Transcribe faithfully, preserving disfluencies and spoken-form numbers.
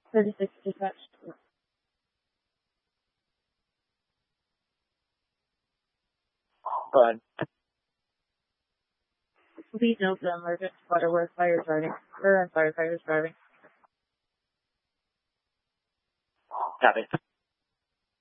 thirty-six dispatch. Go ahead. Please note the emergency water where fire is driving, or firefighter is driving. Copy.